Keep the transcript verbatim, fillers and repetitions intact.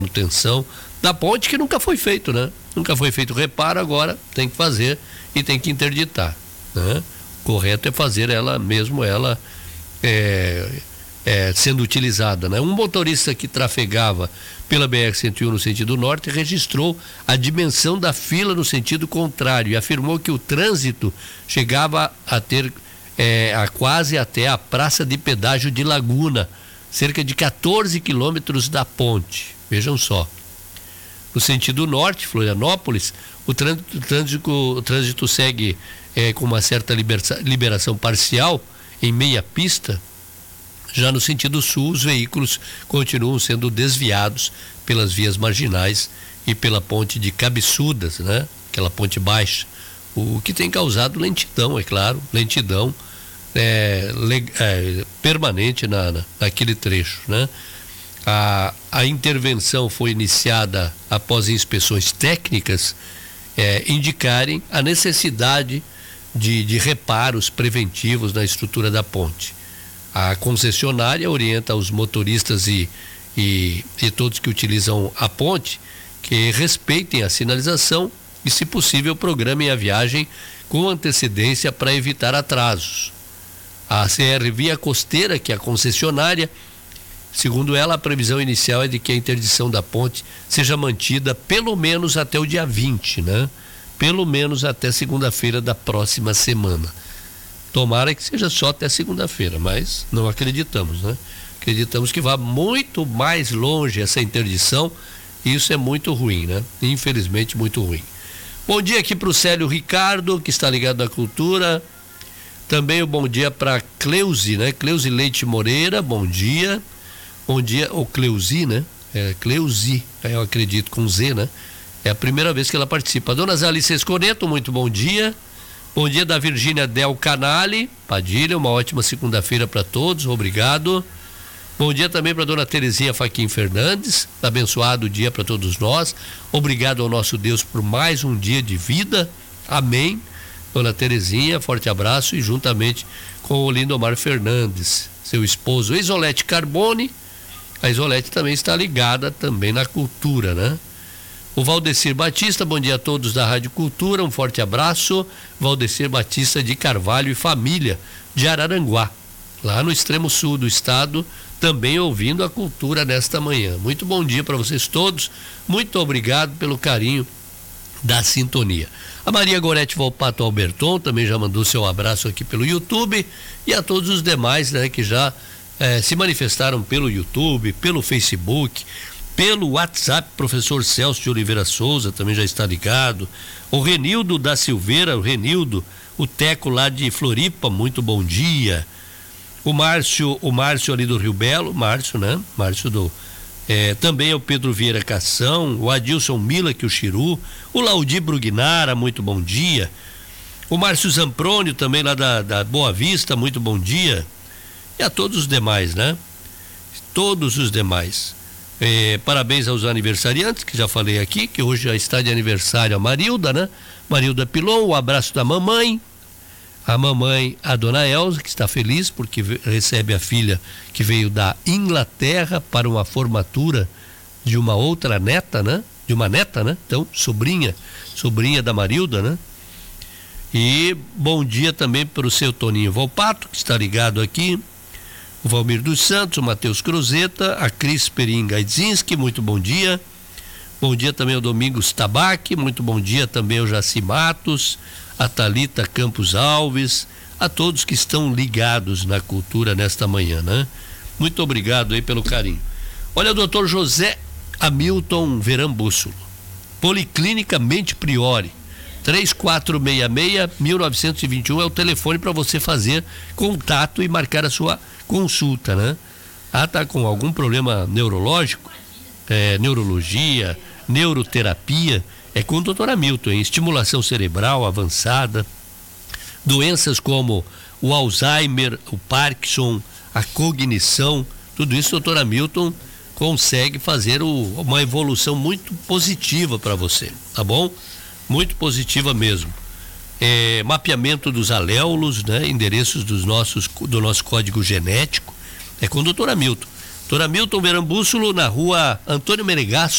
manutenção da ponte, que nunca foi feito, né? Nunca foi feito reparo, agora tem que fazer e tem que interditar, né? Correto é fazer ela, mesmo ela é, é, sendo utilizada, né? Um motorista que trafegava pela B R cento e um no sentido norte registrou a dimensão da fila no sentido contrário e afirmou que o trânsito chegava a ter é, a quase até a praça de pedágio de Laguna, cerca de quatorze quilômetros da ponte. Vejam só. No sentido norte, Florianópolis, o trânsito, o trânsito, o trânsito segue é, com uma certa libera, liberação parcial em meia pista. Já no sentido sul, os veículos continuam sendo desviados pelas vias marginais e pela ponte de Cabeçudas, né? Aquela ponte baixa, o que tem causado lentidão, é claro, lentidão é, le, é, permanente na, na, naquele trecho, né? A, a intervenção foi iniciada após inspeções técnicas é, indicarem a necessidade de, de reparos preventivos na estrutura da ponte. A concessionária orienta os motoristas e, e, e todos que utilizam a ponte que respeitem a sinalização e, se possível, programem a viagem com antecedência para evitar atrasos. A C R Via Costeira, que é a concessionária, segundo ela, a previsão inicial é de que a interdição da ponte seja mantida pelo menos até o dia vinte, né? Pelo menos até segunda-feira da próxima semana. Tomara que seja só até segunda-feira, mas não acreditamos, né? Acreditamos que vá muito mais longe essa interdição e isso é muito ruim, né? Infelizmente, muito ruim. Bom dia aqui para o Célio Ricardo, que está ligado na cultura. Também o bom dia para Cleusi, né? Cleusi Leite Moreira, bom dia. Bom dia, ou Cleusi, né? É, Cleusi, eu acredito com Z, né? É a primeira vez que ela participa. Dona Zalice Escoreto, muito bom dia. Bom dia da Virgínia Del Canale, Padilha, uma ótima segunda-feira para todos, obrigado. Bom dia também para dona Terezinha Faquim Fernandes, abençoado dia para todos nós. Obrigado ao nosso Deus por mais um dia de vida, amém. Dona Terezinha, forte abraço, e juntamente com o Lindomar Fernandes, seu esposo Isolete Carbone. A Isolete também está ligada também na cultura, né? O Valdecir Batista, bom dia a todos da Rádio Cultura, um forte abraço. Valdecir Batista de Carvalho e família, de Araranguá, lá no extremo sul do estado, também ouvindo a cultura nesta manhã. Muito bom dia para vocês todos, muito obrigado pelo carinho da sintonia. A Maria Gorete Volpato Alberton também já mandou seu abraço aqui pelo YouTube, e a todos os demais, né, que já eh, se manifestaram pelo YouTube, pelo Facebook, pelo WhatsApp. Professor Celso de Oliveira Souza também já está ligado. O Renildo da Silveira, o Renildo, o Teco lá de Floripa, muito bom dia. O Márcio, o Márcio ali do Rio Belo, Márcio, né? Márcio do... É, também é o Pedro Vieira Cação, o Adilson Mila, que o Chiru, o Laudi Brugnara, muito bom dia. O Márcio Zamprônio também lá da, da Boa Vista, muito bom dia. E a todos os demais, né? Todos os demais. É, parabéns aos aniversariantes, que já falei aqui, que hoje já está de aniversário a Marilda, né? Marilda Pilon, o abraço da mamãe, a mamãe, a dona Elza, que está feliz porque recebe a filha que veio da Inglaterra para uma formatura de uma outra neta, né? De uma neta, né? Então, sobrinha, sobrinha da Marilda, né? E bom dia também para o seu Toninho Volpato, que está ligado aqui. O Valmir dos Santos, o Matheus Cruzeta, a Cris Perim Gaidzinski, muito bom dia. Bom dia também ao Domingos Tabaque, muito bom dia também ao Jaci Matos, a Thalita Campos Alves, a todos que estão ligados na cultura nesta manhã, né? Muito obrigado aí pelo carinho. Olha, doutor José Hamilton Verambússulo, Policlínica Mente Priori, três quatro seis seis, nove dois um é o telefone para você fazer contato e marcar a sua consulta, né? Ah, tá com algum problema neurológico, é, neurologia, neuroterapia, é com o doutor Hamilton, em estimulação cerebral avançada, doenças como o Alzheimer, o Parkinson, a cognição, tudo isso o doutor Hamilton consegue fazer o, uma evolução muito positiva para você, tá bom? Muito positiva mesmo. É, mapeamento dos aléolos, né? Endereços dos nossos, do nosso código genético, é com o doutor Hamilton. doutor Hamilton Verambússulo, na rua Antônio Menegasso,